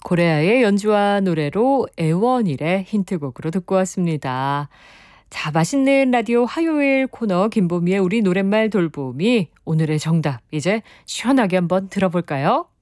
고레아의 연주와 노래로 애원일의 힌트곡으로 듣고 왔습니다. 자, 맛있는 라디오 화요일 코너 김보미의 우리 노랫말 돌보미 오늘의 정답 이제 시원하게 한번 들어볼까요?